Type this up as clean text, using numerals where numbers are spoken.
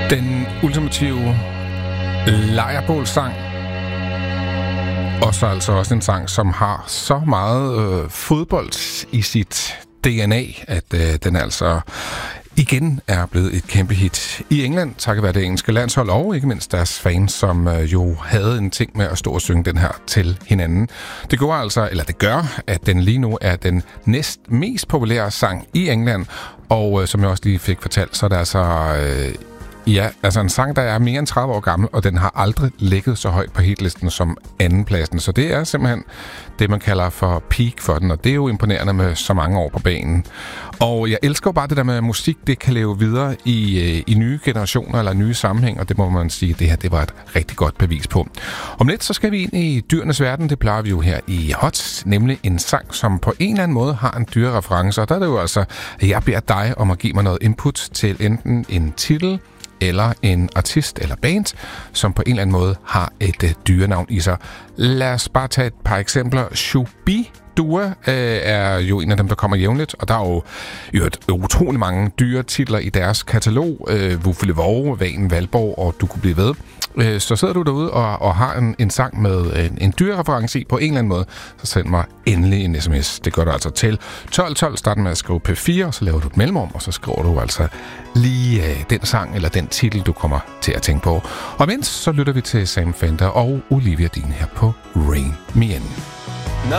Den ultimative lejrbålsang. Og så altså også en sang, som har så meget fodbold i sit DNA, at den altså igen er blevet et kæmpe hit i England, takket være det engelske landshold og ikke mindst deres fans, som jo havde en ting med at stå og synge den her til hinanden. Det gør, at den lige nu er den næst mest populære sang i England, og som jeg også lige fik fortalt, så er det altså en sang, der er mere end 30 år gammel, og den har aldrig ligget så højt på hitlisten som andenpladsen. Så det er simpelthen det, man kalder for peak for den, og det er jo imponerende med så mange år på banen. Og jeg elsker jo bare det der med musik, det kan leve videre i nye generationer eller nye sammenhæng, og det må man sige, det her det var et rigtig godt bevis på. Om lidt, så skal vi ind i dyrenes verden, det plejer vi jo her i Hot, nemlig en sang, som på en eller anden måde har en dyrereference, og der er det jo altså, at jeg beder dig om at give mig noget input til enten en titel, eller en artist eller band, som på en eller anden måde har et dyrenavn i sig. Lad os bare tage et par eksempler. Shubidua er jo en af dem, der kommer jævnligt, og der er jo utrolig mange dyretitler i deres katalog. Wuffele Vove, Vanen Valborg, og du kunne blive ved. Så sidder du derude og har en sang med en dyrereference i på en eller anden måde, så send mig endelig en sms. Det gør du altså til 1212. Start med at skrive P4, og så laver du et mellemrum, og så skriver du altså lige den sang eller den titel, du kommer til at tænke på. Og mens så lytter vi til Sam Fender og Olivia Dean her på Rain Me In.